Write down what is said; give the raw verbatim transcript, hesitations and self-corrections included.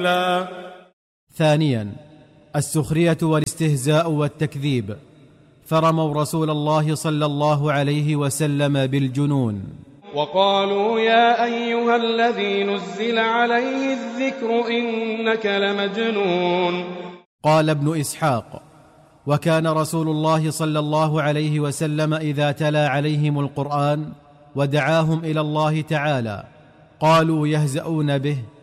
ثانيا السخرية والاستهزاء والتكذيب، فرموا رسول الله صلى الله عليه وسلم بالجنون، وقالوا يا أيها الذي نزل عليه الذكر إنك لمجنون. قال ابن إسحاق: وكان رسول الله صلى الله عليه وسلم إذا تلا عليهم القرآن ودعاهم إلى الله تعالى قالوا يهزؤون به